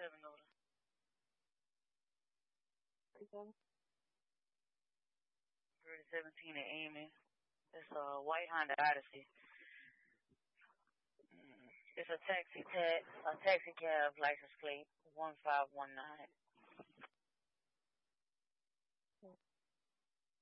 17 at Amy. It's a white Honda Odyssey. It's a taxi cab license plate 1519.